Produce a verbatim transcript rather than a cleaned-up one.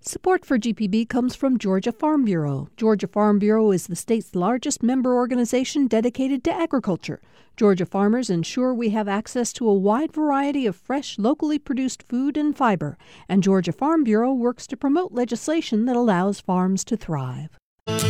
Support for G P B comes from Georgia Farm Bureau. Georgia Farm Bureau is the state's largest member organization dedicated to agriculture. Georgia farmers ensure we have access to a wide variety of fresh, locally produced food and fiber, and Georgia Farm Bureau works to promote legislation that allows farms to thrive.